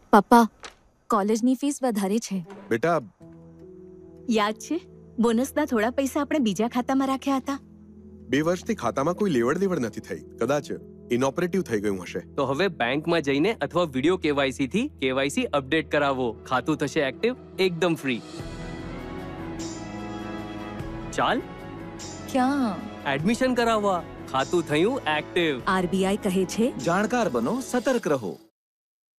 પપ્પા, કોલેજની ફીસ વધારે છે. બેટા, યાદ છે બોનસના થોડા પૈસા આપણે બીજા ખાતામાં રાખ્યા હતા? 2 વર્ષથી ખાતામાં કોઈ લેવડ દેવડ નથી થઈ. કદાચ ઇનઓપરેટિવ થઈ ગયું હશે. તો હવે બેંકમાં જઈને અથવા વિડિયો કેવાયસી થી કેવાયસી અપડેટ કરાવો. ખાતું થશે એક્ટિવ એકદમ ફ્રી. ચાલ ક્યાં? એડમિશન કરાવવા. ખાતું થયું એક્ટિવ. આરબીઆઈ કહે છે, જાણકાર બનો, સતર્ક રહો.